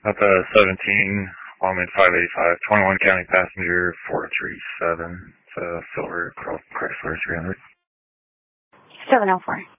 At the 17, Longman 585, 21 county passenger 437. It's a silver Chrysler 300. 704.